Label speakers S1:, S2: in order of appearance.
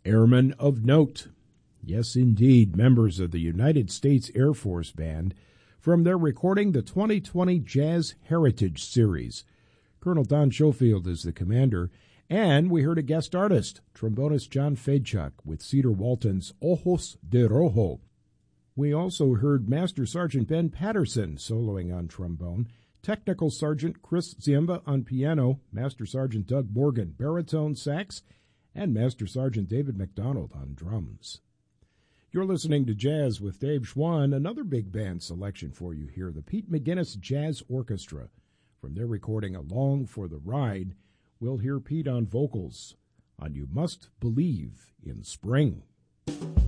S1: Airmen of Note. Yes, indeed, members of the United States Air Force Band from their recording the 2020 Jazz Heritage Series. Colonel Don Schofield is the commander, and we heard a guest artist, trombonist John Fedchuk with Cedar Walton's Ojos de Rojo. We also heard Master Sergeant Ben Patterson soloing on trombone, Technical Sergeant Chris Ziemba on piano, Master Sergeant Doug Morgan baritone sax, and Master Sergeant David McDonald on drums. You're listening to Jazz with Dave Schwann, another big band selection for you here, the Pete McGinnis Jazz Orchestra. From their recording Along for the Ride, we'll hear Pete on vocals on You Must Believe in Spring.